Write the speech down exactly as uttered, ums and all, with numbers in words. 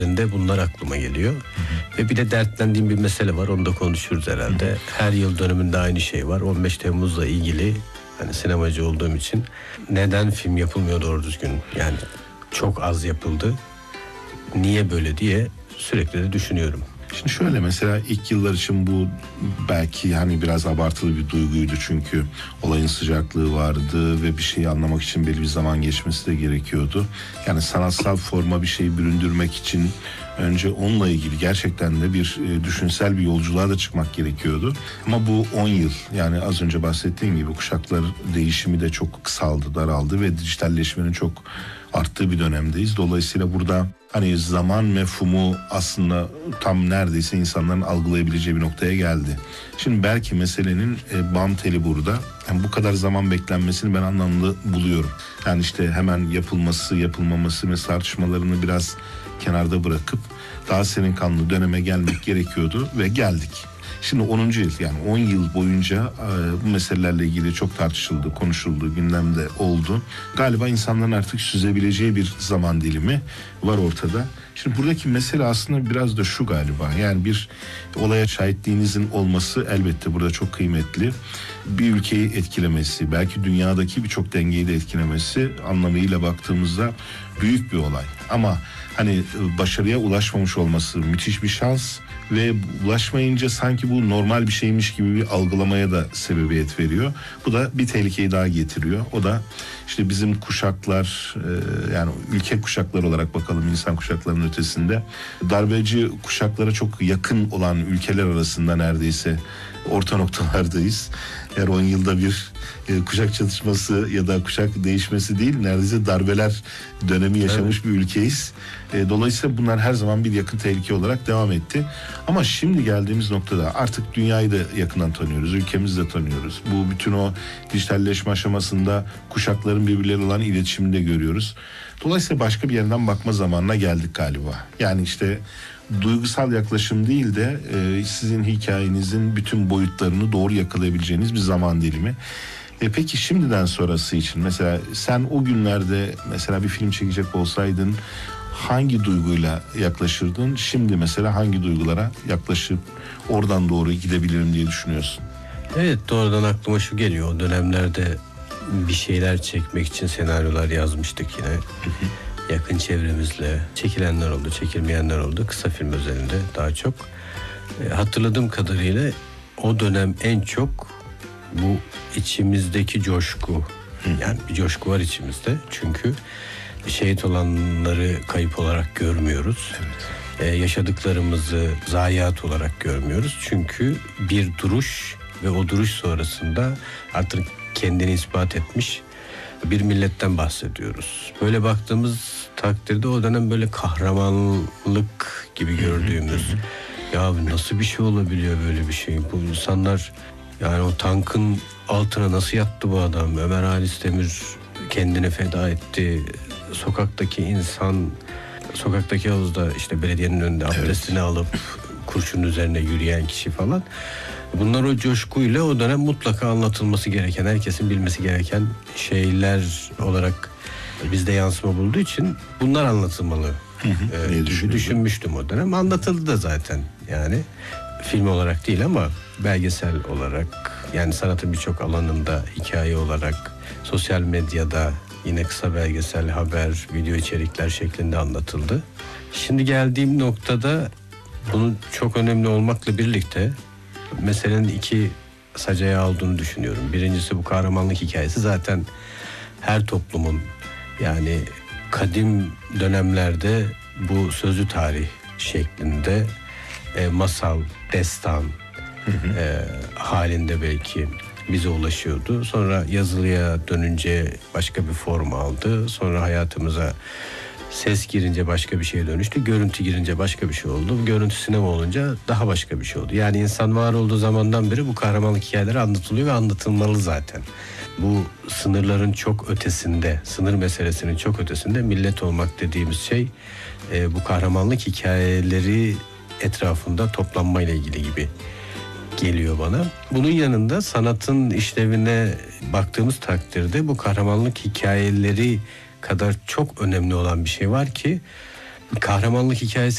de bunlar aklıma geliyor. Hı hı. Ve bir de dertlendiğim bir mesele var, onu da konuşuruz herhalde. Hı hı. Her yıl dönümünde aynı şey var. on beş Temmuz'la ilgili, hani sinemacı olduğum için neden film yapılmıyor doğru düzgün? Yani çok az yapıldı. Niye böyle diye sürekli de düşünüyorum. Şimdi şöyle, mesela ilk yıllar için bu belki hani biraz abartılı bir duyguydu, çünkü olayın sıcaklığı vardı ve bir şeyi anlamak için belli bir zaman geçmesi de gerekiyordu. Yani sanatsal forma bir şeyi büründürmek için önce onunla ilgili gerçekten de bir e, düşünsel bir yolculuğa da çıkmak gerekiyordu. Ama bu on yıl, yani az önce bahsettiğim gibi kuşaklar değişimi de çok kısaldı, daraldı ve dijitalleşmenin çok arttığı bir dönemdeyiz. Dolayısıyla burada hani zaman mefhumu aslında tam neredeyse insanların algılayabileceği bir noktaya geldi. Şimdi belki meselenin e, bam teli burada. Yani bu kadar zaman beklenmesini ben anlamlı buluyorum. Yani işte hemen yapılması, yapılmaması ve tartışmalarını biraz kenarda bırakıp daha serin kanlı döneme gelmek gerekiyordu ve geldik. Şimdi onuncu yıl, yani on yıl boyunca e, bu meselelerle ilgili çok tartışıldı, konuşuldu, gündemde oldu. Galiba insanların artık süzebileceği bir zaman dilimi var ortada. Şimdi buradaki mesele aslında biraz da şu galiba. Yani bir olaya şahitliğinizin olması elbette burada çok kıymetli. Bir ülkeyi etkilemesi, belki dünyadaki birçok dengeyi de etkilemesi anlamıyla baktığımızda büyük bir olay. Ama hani başarıya ulaşmamış olması müthiş bir şans ve ulaşmayınca sanki bu normal bir şeymiş gibi bir algılamaya da sebebiyet veriyor. Bu da bir tehlikeyi daha getiriyor. O da işte bizim kuşaklar, yani ülke kuşakları olarak bakalım, insan kuşaklarının ötesinde darbeci kuşaklara çok yakın olan ülkeler arasında neredeyse orta noktalardayız. Her on yılda bir e, kuşak çatışması ya da kuşak değişmesi değil, neredeyse darbeler dönemi yaşamış evet. bir ülkeyiz. E, dolayısıyla bunlar her zaman bir yakın tehlike olarak devam etti. Ama şimdi geldiğimiz noktada artık dünyayı da yakından tanıyoruz, ülkemizi de tanıyoruz. Bu bütün o dijitalleşme aşamasında kuşakların birbirleriyle olan iletişimini de görüyoruz. Dolayısıyla başka bir yerden bakma zamanına geldik galiba. Yani işte duygusal yaklaşım değil de e, sizin hikayenizin bütün boyutlarını doğru yakalayabileceğiniz bir zaman dilimi. E peki şimdiden sonrası için mesela sen o günlerde mesela bir film çekecek olsaydın hangi duyguyla yaklaşırdın? Şimdi mesela hangi duygulara yaklaşıp oradan doğru gidebilirim diye düşünüyorsun? Evet, doğrudan aklıma şu geliyor. O dönemlerde bir şeyler çekmek için senaryolar yazmıştık yine. Hı hı. Yakın çevremizle çekilenler oldu, çekilmeyenler oldu. Kısa film özelinde daha çok. E, hatırladığım kadarıyla o dönem en çok bu içimizdeki coşku, yani bir coşku var içimizde. Çünkü şehit olanları kayıp olarak görmüyoruz. Evet. E, yaşadıklarımızı zayiat olarak görmüyoruz. Çünkü bir duruş ve o duruş sonrasında artık kendini ispat etmiş bir milletten bahsediyoruz. Böyle baktığımız takdirde o dönem böyle kahramanlık gibi gördüğümüz, ya nasıl bir şey olabiliyor böyle bir şey? Bu insanlar, yani o tankın altına nasıl yattı bu adam? Ömer Halis Demir kendini feda etti. Sokaktaki insan, sokaktaki havuzda işte belediyenin önünde evet. abdestini alıp kurşunun üzerine yürüyen kişi falan. Bunlar o coşkuyla o dönem mutlaka anlatılması gereken, herkesin bilmesi gereken şeyler olarak bizde yansıma bulduğu için bunlar anlatılmalı hı hı, ee, gibi düşünmüştüm o dönem. Anlatıldı da zaten, yani film olarak değil ama belgesel olarak, yani sanatın birçok alanında hikaye olarak, sosyal medyada yine kısa belgesel, haber, video içerikler şeklinde anlatıldı. Şimdi geldiğim noktada bunun çok önemli olmakla birlikte meselenin iki sacaya aldığını düşünüyorum. Birincisi, bu kahramanlık hikayesi zaten her toplumun, yani kadim dönemlerde bu sözlü tarih şeklinde e, masal, destan hı hı. E, halinde belki bize ulaşıyordu. Sonra yazılıya dönünce başka bir form aldı. Sonra hayatımıza ses girince başka bir şeye dönüştü. Görüntü girince başka bir şey oldu. Görüntü sinema olunca daha başka bir şey oldu. Yani insan var olduğu zamandan beri bu kahramanlık hikayeleri anlatılıyor ve anlatılmalı zaten. Bu sınırların çok ötesinde, sınır meselesinin çok ötesinde millet olmak dediğimiz şey e, bu kahramanlık hikayeleri etrafında toplanmayla ilgili gibi geliyor bana. Bunun yanında sanatın işlevine baktığımız takdirde bu kahramanlık hikayeleri kadar çok önemli olan bir şey var ki, kahramanlık hikayesi